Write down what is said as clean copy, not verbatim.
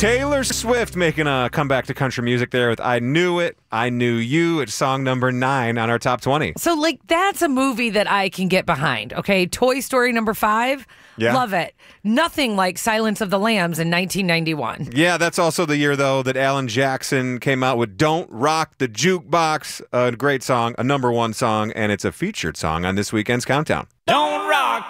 Taylor Swift making a comeback to country music there with I Knew It, I Knew You. It's song number 9 on our top 20. So, that's a movie that I can get behind, okay? Toy Story number 5, love it. Nothing like Silence of the Lambs in 1991. Yeah, that's also the year, though, that Alan Jackson came out with Don't Rock the Jukebox, a great song, a number 1 song, and it's a featured song on this weekend's Countdown. Don't rock